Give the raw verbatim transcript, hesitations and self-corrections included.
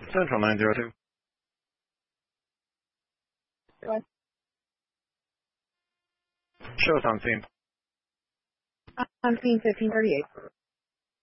Central nine zero two. What? Show us on scene. On scene fifteen thirty-eight.